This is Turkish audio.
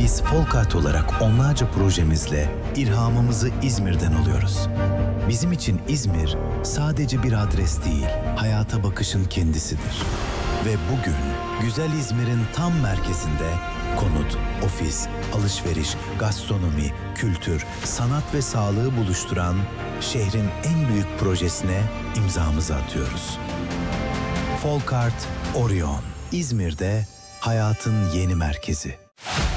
Biz Folkart olarak onlarca projemizle ilhamımızı İzmir'den alıyoruz. Bizim için İzmir sadece bir adres değil, hayata bakışın kendisidir. Ve bugün güzel İzmir'in tam merkezinde konut, ofis, alışveriş, gastronomi, kültür, sanat ve sağlığı buluşturan şehrin en büyük projesine imzamızı atıyoruz. Folkart Orion, İzmir'de hayatın yeni merkezi.